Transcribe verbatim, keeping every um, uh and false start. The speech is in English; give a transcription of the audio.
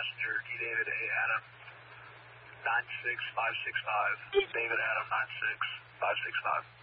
passenger, D David A Adam, nine six five six five, David Adam nine six five six five.